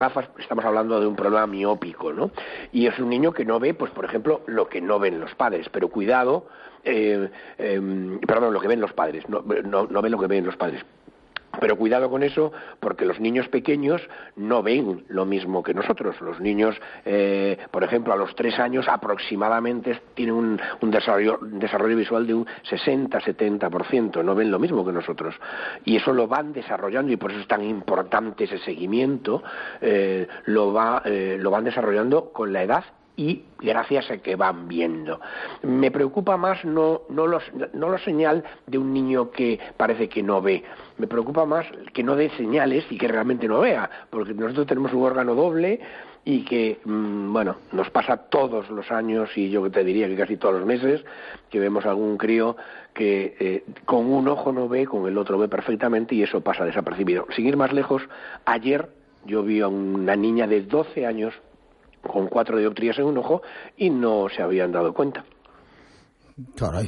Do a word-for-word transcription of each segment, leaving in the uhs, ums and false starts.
gafas, estamos hablando de un problema miópico, ¿no? Y es un niño que no ve, pues por ejemplo, lo que no ven los padres, pero cuidado, eh, eh, perdón, lo que ven los padres, no, no, no ven lo que ven los padres. Pero cuidado con eso, porque los niños pequeños no ven lo mismo que nosotros. Los niños, eh, por ejemplo, a los tres años aproximadamente tienen un, un desarrollo, un desarrollo visual de un sesenta a setenta por ciento, no ven lo mismo que nosotros. Y eso lo van desarrollando, y por eso es tan importante ese seguimiento, eh, lo, va, eh, lo van desarrollando con la edad y gracias a que van viendo. Me preocupa más no, no, los, no la señal de un niño que parece que no ve, me preocupa más que no dé señales y que realmente no vea, porque nosotros tenemos un órgano doble y que, mmm, bueno, nos pasa todos los años, y yo te diría que casi todos los meses, que vemos algún crío que eh, con un ojo no ve, con el otro ve perfectamente, y eso pasa desapercibido. Sin ir más lejos, ayer yo vi a una niña de doce años con cuatro dioptrías en un ojo y no se habían dado cuenta. Caray.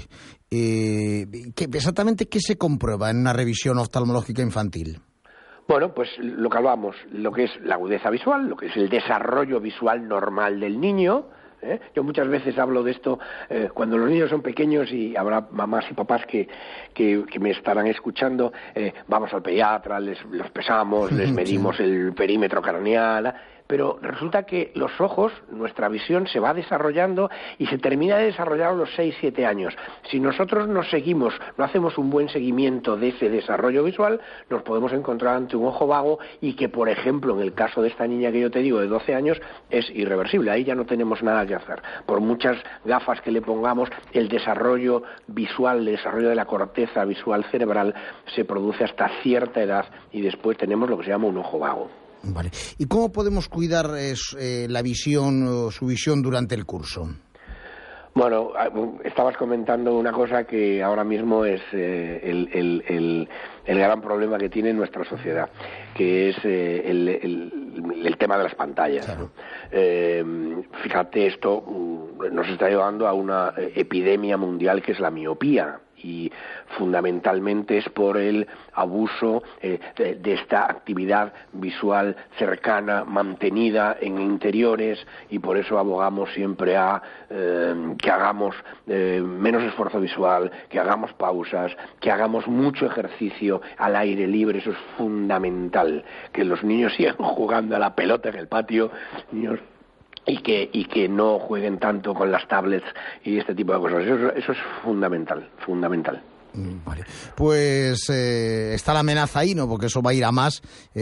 Eh, ¿qué, exactamente qué se comprueba en una revisión oftalmológica infantil? Bueno, pues lo que hablamos, lo que es la agudeza visual, lo que es el desarrollo visual normal del niño. ¿Eh? Yo muchas veces hablo de esto eh, cuando los niños son pequeños, y habrá mamás y papás que, que, que me estarán escuchando, eh, vamos al pediatra, les los pesamos, les medimos sí. el perímetro craneal, pero resulta que los ojos, nuestra visión se va desarrollando y se termina de desarrollar a los seis siete años. Si nosotros nos seguimos, no hacemos un buen seguimiento de ese desarrollo visual, nos podemos encontrar ante un ojo vago, y que, por ejemplo, en el caso de esta niña que yo te digo, de doce años, es irreversible. Ahí ya no tenemos nada que hacer. Por muchas gafas que le pongamos, el desarrollo visual, el desarrollo de la corteza visual cerebral se produce hasta cierta edad, y después tenemos lo que se llama un ojo vago. Vale. ¿Y cómo podemos cuidar eh, la visión o su visión durante el curso? Bueno, estabas comentando una cosa que ahora mismo es eh, el, el, el, el gran problema que tiene nuestra sociedad, que es eh, el, el, el tema de las pantallas. Claro. Eh, fíjate, esto nos está llevando a una epidemia mundial que es la miopía. Y fundamentalmente es por el abuso eh, de, de esta actividad visual cercana, mantenida en interiores, y por eso abogamos siempre a eh, que hagamos eh, menos esfuerzo visual, que hagamos pausas, que hagamos mucho ejercicio al aire libre. Eso es fundamental, que los niños sigan jugando a la pelota en el patio, niños y que y que no jueguen tanto con las tablets y este tipo de cosas. Eso, eso es fundamental, fundamental. Vale. Pues eh, está la amenaza ahí, ¿no? Porque eso va a ir a más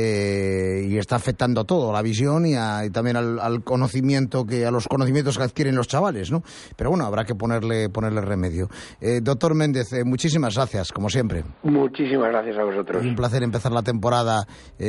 eh, y está afectando a todo, a la visión y, a, y también al, al conocimiento que a los conocimientos que adquieren los chavales, ¿no? Pero bueno, habrá que ponerle ponerle remedio. Eh, doctor Méndez, eh, muchísimas gracias, como siempre. Muchísimas gracias a vosotros. Y un placer empezar la temporada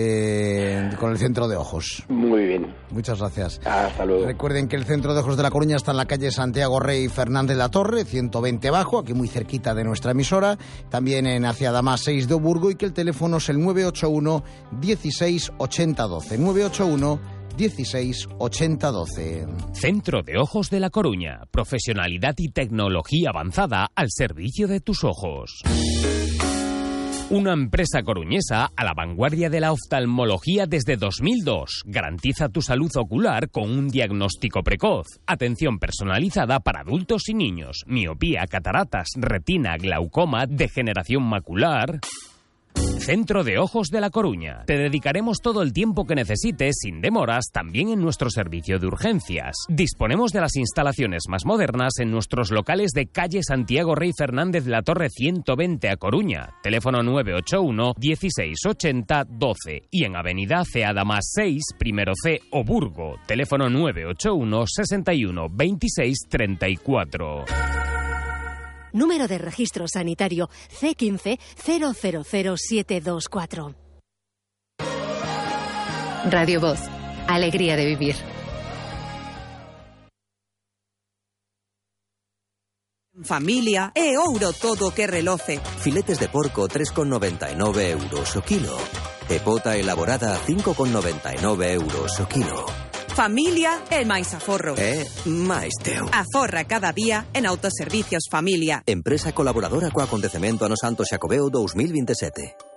eh, con el Centro de Ojos. Muy bien. Muchas gracias. Hasta luego. Recuerden que el Centro de Ojos de La Coruña está en la calle Santiago Rey Fernández de la Torre, ciento veinte Bajo, aquí muy cerquita de nuestra emisora. También en Hacia Damas seis de Oburgo, y que el teléfono es el nueve ocho uno dieciséis ochenta doce. nueve ocho uno dieciséis ochenta doce. Centro de Ojos de La Coruña. Profesionalidad y tecnología avanzada al servicio de tus ojos. Una empresa coruñesa a la vanguardia de la oftalmología desde dos mil dos. Garantiza tu salud ocular con un diagnóstico precoz. Atención personalizada para adultos y niños. Miopía, cataratas, retina, glaucoma, degeneración macular. Centro de Ojos de La Coruña. Te dedicaremos todo el tiempo que necesites, sin demoras, también en nuestro servicio de urgencias. Disponemos de las instalaciones más modernas en nuestros locales de calle Santiago Rey Fernández de la Torre ciento veinte a Coruña. Teléfono nueve ocho uno dieciséis ochenta doce. Y en avenida Cea Damas seis, primero C, Oburgo. Teléfono nueve ocho uno sesenta y uno veintiséis treinta y cuatro. Número de registro sanitario C quince cero cero cero siete dos cuatro. Radio Voz. Alegría de vivir. Familia e ouro todo que reloce. Filetes de porco tres con noventa y nueve euros o kilo. E pota elaborada cinco con noventa y nueve euros o kilo. Familia e máis aforro. É máis teu. Aforra cada día en Autoservicios Familia. Empresa colaboradora co acontecemento Ano Santo Xacobeo dos mil veintisiete.